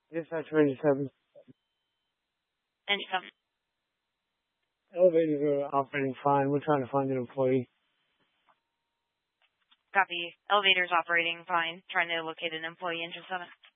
Dispatch 97. And some. Elevators are operating fine. We're trying to find an employee. Copy. Elevator's operating fine. Trying to locate an employee in just a minute.